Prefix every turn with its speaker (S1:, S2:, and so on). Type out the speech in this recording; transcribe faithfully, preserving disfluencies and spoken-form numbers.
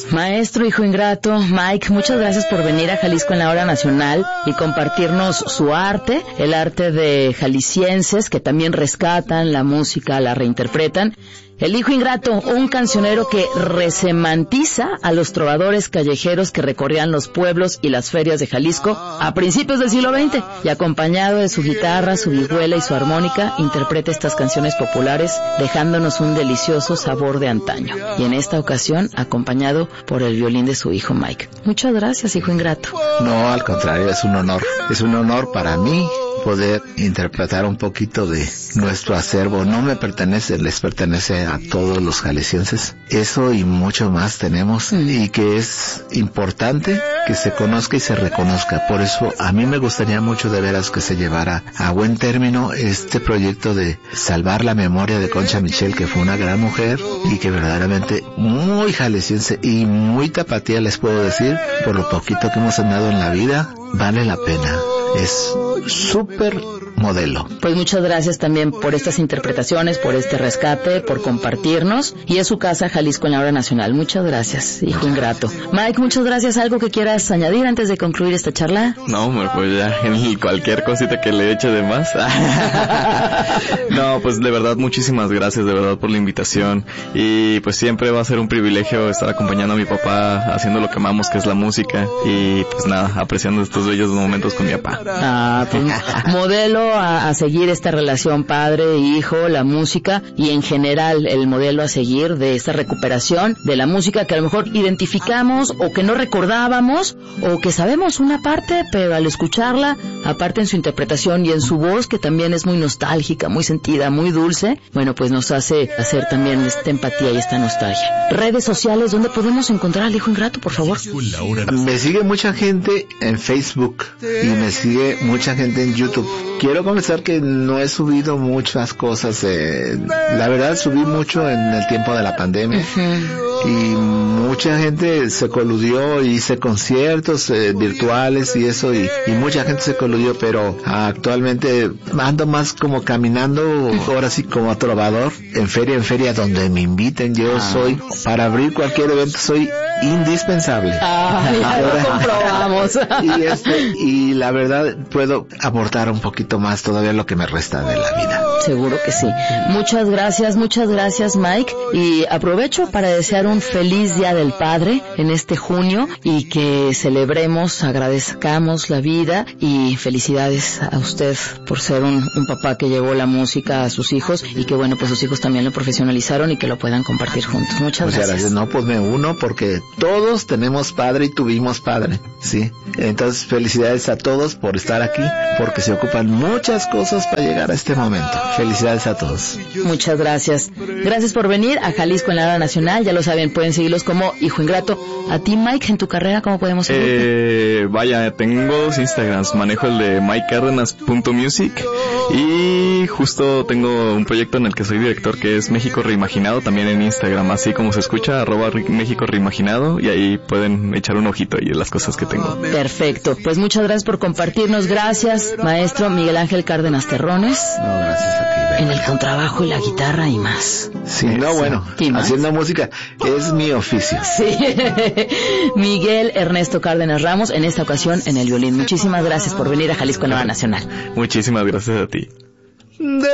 S1: Maestro, hijo ingrato, Mike, muchas gracias por venir a Jalisco en la Hora Nacional y compartirnos su arte, el arte de jaliscienses que también rescatan la música, la reinterpretan. El hijo ingrato, un cancionero que resemantiza a los trovadores callejeros que recorrían los pueblos y las ferias de Jalisco a principios del siglo veinte, y acompañado de su guitarra, su vihuela y su armónica, interpreta estas canciones populares dejándonos un delicioso sabor de antaño. Y en esta ocasión, acompañado por el violín de su hijo Mike. Muchas gracias, hijo ingrato.
S2: No, al contrario, es un honor. Es un honor para mí poder interpretar un poquito de nuestro acervo. No me pertenece, les pertenece a todos los jaliscienses. Eso y mucho más tenemos, mm. y que es importante que se conozca y se reconozca. Por eso a mí me gustaría mucho de veras que se llevara a buen término este proyecto de salvar la memoria de Concha Michel, que fue una gran mujer y que verdaderamente muy jalisciense y muy tapatía, les puedo decir, por lo poquito que hemos andado en la vida, vale la pena. Es súper modelo.
S1: Pues muchas gracias también por estas interpretaciones, por este rescate, por compartirnos. Y es su casa, Jalisco en la Hora Nacional. Muchas gracias, hijo ingrato. Mike, muchas gracias. ¿Algo que quieras añadir antes de concluir esta charla?
S3: No, pues ya, cualquier cosita que le eche de más. No, pues de verdad, muchísimas gracias, de verdad, por la invitación. Y pues siempre va a ser un privilegio estar acompañando a mi papá, haciendo lo que amamos, que es la música. Y pues nada, apreciando estos bellos momentos con mi papá.
S1: Ah, pues modelo a, a seguir esta relación padre, hijo, la música y en general el modelo a seguir de esta recuperación de la música que a lo mejor identificamos o que no recordábamos o que sabemos una parte, pero al escucharla, aparte en su interpretación y en su voz, que también es muy nostálgica, muy sentida, muy dulce, bueno, pues nos hace hacer también esta empatía y esta nostalgia. Redes sociales, ¿dónde podemos encontrar al hijo ingrato, por favor?
S2: Me sigue mucha gente en Facebook y me sigue mucha gente en YouTube. Quiero confesar que no he subido muchas cosas. Eh, la verdad, subí mucho en el tiempo de la pandemia. Uh-huh. Y mucha gente se coludió, hice conciertos eh, virtuales y eso, y, y mucha gente se coludió, pero actualmente ando más como caminando, ahora sí como trovador, en feria en feria donde me inviten. Yo ah. soy, para abrir cualquier evento, soy indispensable.
S1: Ah, ya lo comprobamos.
S2: Y, este, y la verdad, puedo aportar un poquito más todavía lo que me resta de la vida.
S1: Seguro que sí. Muchas gracias, muchas gracias, Mike. Y aprovecho para desear un feliz Día del Padre en este junio y que celebremos, agradezcamos la vida y felicidades a usted por ser un, un papá que llevó la música a sus hijos y que bueno, pues sus hijos también lo profesionalizaron y que lo puedan compartir juntos. Muchas
S2: gracias.
S1: gracias.
S2: No, pues me uno porque todos tenemos padre y tuvimos padre, ¿sí? Entonces, felicidades a todos por estar aquí, porque se ocupan muchas cosas para llegar a este momento. Felicidades a todos.
S1: Muchas gracias. Gracias por venir a Jalisco en la Hora Nacional. Ya lo saben, pueden seguirlos como Hijo Ingrato. A ti, Mike, en tu carrera, ¿cómo podemos seguirte?
S3: Eh, vaya, tengo dos Instagrams. Manejo el de mike cardenas punto music y justo tengo un proyecto en el que soy director que es México Reimaginado, también en Instagram, así como se escucha, arroba México Reimaginado, y ahí pueden echar un ojito y las cosas que tengo.
S1: Perfecto. Pues muchas gracias por compartirnos. Gracias, maestro Miguel Ángel Cárdenas Terrones.
S2: No, gracias a ti, Ben.
S1: En el contrabajo y la guitarra y más.
S2: Sí, no, bueno, haciendo música es mi oficio.
S1: Sí. Miguel Ernesto Cárdenas Ramos, en esta ocasión en el violín. Muchísimas gracias por venir a Jalisco en la Hora Nacional.
S3: Muchísimas gracias a ti.